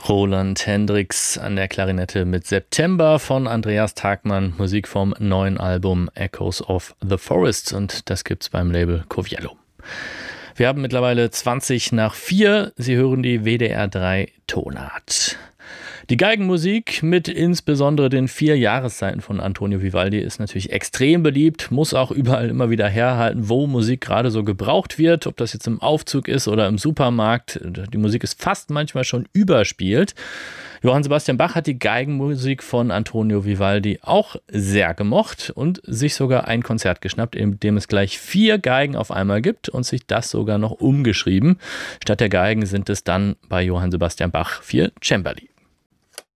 Roland Hendricks an der Klarinette mit September von Andreas Tagmann, Musik vom neuen Album Echoes of the Forest, und das gibt's beim Label Coviello. Wir haben mittlerweile 4:20. Sie hören die WDR 3 Tonart. Die Geigenmusik mit insbesondere den 4 Jahreszeiten von Antonio Vivaldi ist natürlich extrem beliebt, muss auch überall immer wieder herhalten, wo Musik gerade so gebraucht wird, ob das jetzt im Aufzug ist oder im Supermarkt. Die Musik ist fast manchmal schon überspielt. Johann Sebastian Bach hat die Geigenmusik von Antonio Vivaldi auch sehr gemocht und sich sogar ein Konzert geschnappt, in dem es gleich 4 Geigen auf einmal gibt und sich das sogar noch umgeschrieben. Statt der Geigen sind es dann bei Johann Sebastian Bach 4 Cembali.